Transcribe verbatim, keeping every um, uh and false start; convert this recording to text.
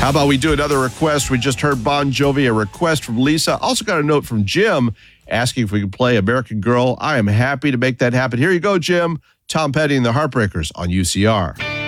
How about we do another request? We just heard Bon Jovi, a request from Lisa. Also got a note from Jim asking if we could play American Girl. I am happy to make that happen. Here you go, Jim. Tom Petty and the Heartbreakers on U C R.